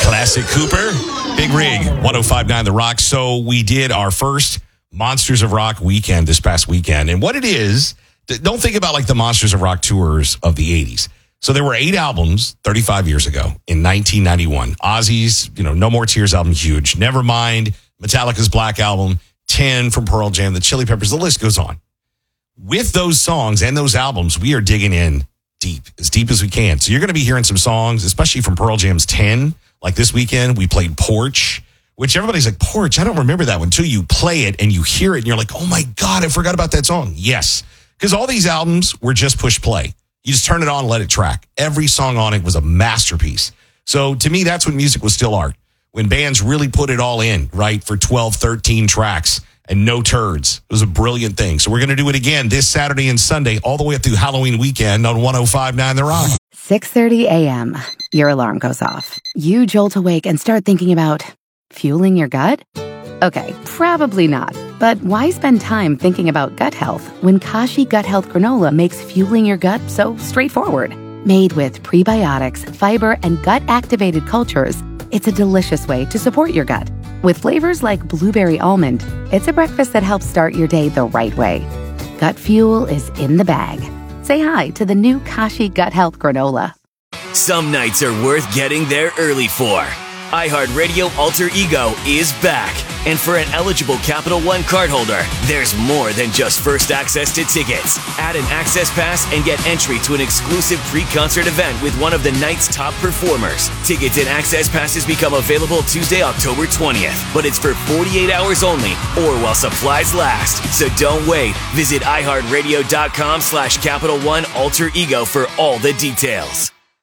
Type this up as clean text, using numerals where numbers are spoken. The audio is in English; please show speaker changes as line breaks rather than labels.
Classic Cooper, Big Rig, 105.9 The Rock. So we did our first Monsters of Rock weekend this past weekend. And what it is, don't think about like the Monsters of Rock tours of the 80s. So there were 8 albums 35 years ago in 1991. Ozzy's, No More Tears album, huge. Nevermind, Metallica's Black Album, 10 from Pearl Jam, the Chili Peppers, the list goes on. With those songs and those albums, we are digging in as deep as we can. So you're going to be hearing some songs, especially from Pearl Jam's 10. Like this weekend, we played Porch, which everybody's like, Porch, I don't remember that one. Until you play it and you hear it and you're like, oh my God, I forgot about that song. Yes, because all these albums were just push play. You just turn it on and let it track. Every song on it was a masterpiece. So to me, that's when music was still art. When bands really put it all in, right, for 12, 13 tracks and no turds. It was a brilliant thing. So we're going to do it again this Saturday and Sunday, all the way up through Halloween weekend on 105.9 The Rock.
6:30 a.m. Your alarm goes off. You jolt awake and start thinking about fueling your gut? Okay, probably not. But why spend time thinking about gut health when Kashi Gut Health Granola makes fueling your gut so straightforward? Made with prebiotics, fiber, and gut-activated cultures, it's a delicious way to support your gut. With flavors like blueberry almond, it's a breakfast that helps start your day the right way. Gut fuel is in the bag. Say hi to the new Kashi Gut Health Granola.
Some nights are worth getting there early for. iHeartRadio Alter Ego is back. And for an eligible Capital One cardholder, there's more than just first access to tickets. Add an access pass and get entry to an exclusive pre-concert event with one of the night's top performers. Tickets and access passes become available Tuesday, October 20th. But it's for 48 hours only or while supplies last. So don't wait. Visit iHeartRadio.com/Capital One Alter Ego for all the details.